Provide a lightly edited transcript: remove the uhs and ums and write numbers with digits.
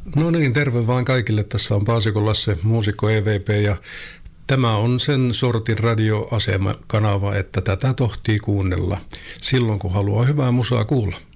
No niin, terve vaan kaikille. Tässä on Paasikon Lasse, muusikko EVP, ja tämä on sen sortin radioasema-kanava, että tätä tohtii kuunnella silloin, kun haluaa hyvää musaa kuulla.